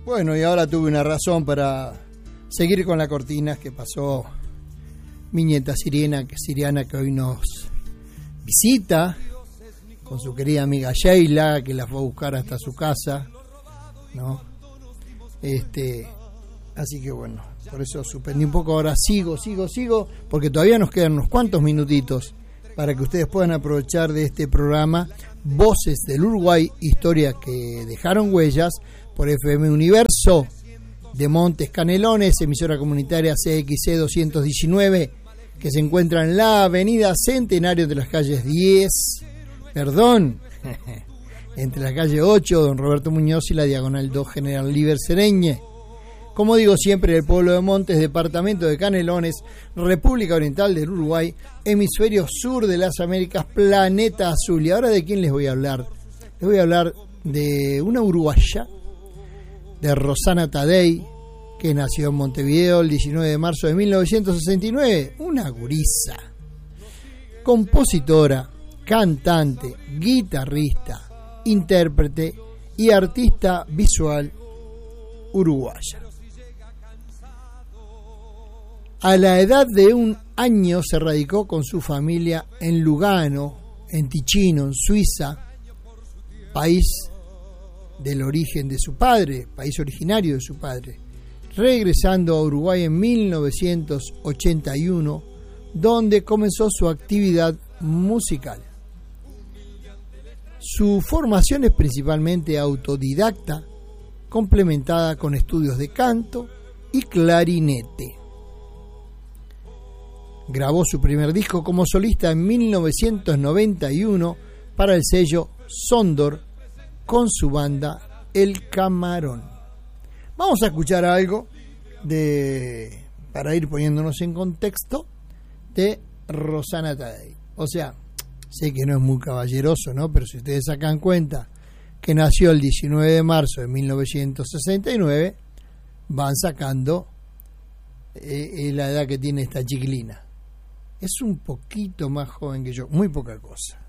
Bueno, y ahora tuve una razón para seguir con la cortina que pasó mi nieta Siriana, que hoy nos visita con su querida amiga Sheila, que la fue a buscar hasta su casa, ¿no? Así que bueno, por eso suspendí un poco. Ahora sigo, porque todavía nos quedan unos cuantos minutitos para que ustedes puedan aprovechar de este programa Voces del Uruguay, historias que dejaron huellas, por FM Universo de Montes Canelones, emisora comunitaria CXC 219, que se encuentra en la avenida Centenario de las calles 10, entre la calle 8, Don Roberto Muñoz, y la diagonal 2, General Líber Sereñe. Como digo siempre, el pueblo de Montes, departamento de Canelones, República Oriental del Uruguay, hemisferio sur de las Américas, planeta azul. ¿Y ahora de quién les voy a hablar? Les voy a hablar de una uruguaya, de Rosana Tadei, que nació en Montevideo el 19 de marzo de 1969, una gurisa, compositora, cantante, guitarrista, intérprete y artista visual uruguaya. A la edad de 1 año se radicó con su familia en Lugano, en Ticino, en Suiza, país del origen de su padre, país originario de su padre, regresando a Uruguay en 1981, donde comenzó su actividad musical. Su formación es principalmente autodidacta, complementada con estudios de canto y clarinete. Grabó su primer disco como solista en 1991 para el sello Sondor con su banda El Camarón. Vamos a escuchar algo para ir poniéndonos en contexto, de Rosana Tadei. O sea, sé que no es muy caballeroso, ¿no? Pero si ustedes sacan cuenta que nació el 19 de marzo de 1969, van sacando la edad que tiene esta chiquilina. Es un poquito más joven que yo, muy poca cosa.